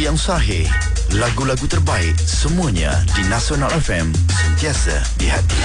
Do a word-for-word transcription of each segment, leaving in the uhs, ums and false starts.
yang sahih, lagu-lagu terbaik, semuanya di Nasional F M, sentiasa di hati.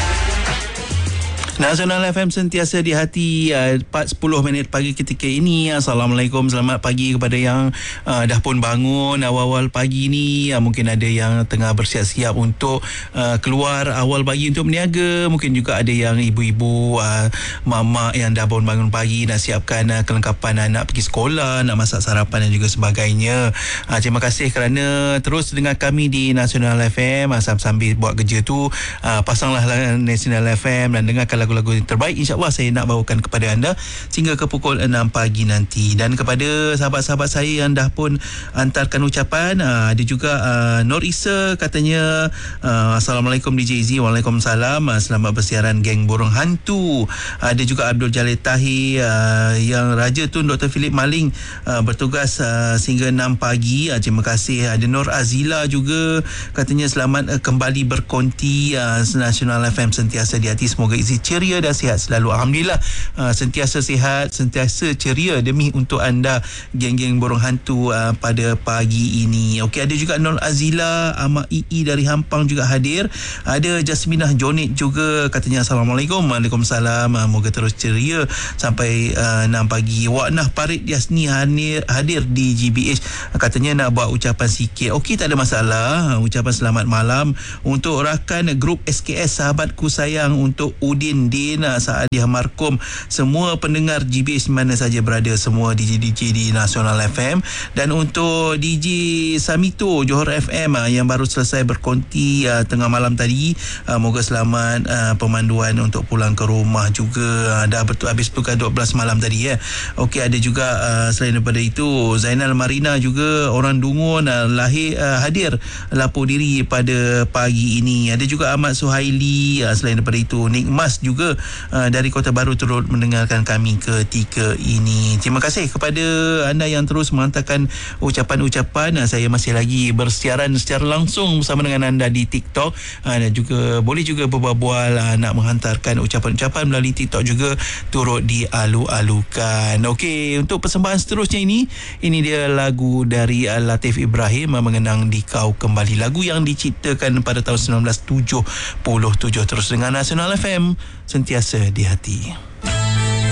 Nasional F M sentiasa di hati. uh, empat sepuluh minit pagi ketika ini. Assalamualaikum, selamat pagi kepada yang uh, dah pun bangun awal-awal pagi ni. uh, Mungkin ada yang tengah bersiap-siap untuk uh, keluar awal pagi untuk berniaga. Mungkin juga ada yang ibu-ibu, uh, mak-mak yang dah pun bangun pagi, nak siapkan uh, kelengkapan anak pergi sekolah, nak masak sarapan dan juga sebagainya. uh, Terima kasih kerana terus dengar kami di Nasional F M. uh, Sambil buat kerja tu, uh, pasanglah Nasional F M dan dengarkan lagu-lagu terbaik. InsyaAllah saya nak bawakan kepada anda sehingga ke pukul enam pagi nanti. Dan kepada sahabat-sahabat saya yang dah pun hantarkan ucapan, uh, ada juga uh, Nur Isa katanya, uh, Assalamualaikum D J Izzy. Waalaikumsalam, uh, selamat bersiaran geng burung hantu. uh, Ada juga Abdul Jalil Tahir, uh, yang Raja Tun Doktor Philip Maling, uh, bertugas uh, sehingga enam pagi. uh, Terima kasih. Ada Nur Azila juga katanya selamat uh, kembali berkonti. uh, Nasional F M sentiasa di hati. Semoga Izzy ceria dan sihat selalu. Alhamdulillah, uh, sentiasa sihat, sentiasa ceria demi untuk anda geng-geng borong hantu uh, pada pagi ini. Okey, ada juga Nur Azila, Ahmad Ii dari Hampang juga hadir. Ada Jasminah Jonit juga katanya Assalamualaikum. Waalaikumsalam, uh, moga terus ceria sampai uh, enam pagi. Waknah Parit Yasni hadir, hadir di G B H, uh, katanya nak buat ucapan sikit. Okey, tak ada masalah. uh, Ucapan selamat malam untuk rakan grup S K S Sahabatku Sayang, untuk Udin, Dina, Saadiah Markum, semua pendengar G B H mana saja berada, semua D J-D J di Nasional F M. Dan untuk D J Samito Johor F M uh, yang baru selesai berkonti uh, tengah malam tadi, uh, moga selamat uh, pemanduan untuk pulang ke rumah juga. uh, dah betul habis pukul dua belas malam tadi ya. Okey, ada juga uh, selain daripada itu Zainal Marina juga orang Dungun, uh, lahir uh, hadir lapor diri pada pagi ini. Ada juga Ahmad Suhaili, uh, selain daripada itu Nik Mas juga uh, dari Kota Baru turut mendengarkan kami ketika ini. Terima kasih kepada anda yang terus menghantarkan ucapan-ucapan. uh, Saya masih lagi bersiaran secara langsung bersama dengan anda di TikTok, uh, dan juga boleh juga berbual-bual, uh, nak menghantarkan ucapan-ucapan melalui TikTok juga turut dialu-alukan. Okey, untuk persembahan seterusnya ini, ini dia lagu dari uh, Latif Ibrahim, uh, Mengenang di Kau Kembali, lagu yang diciptakan pada tahun seribu sembilan ratus tujuh puluh tujuh. Terus dengan Nasional F M, sentiasa di hati.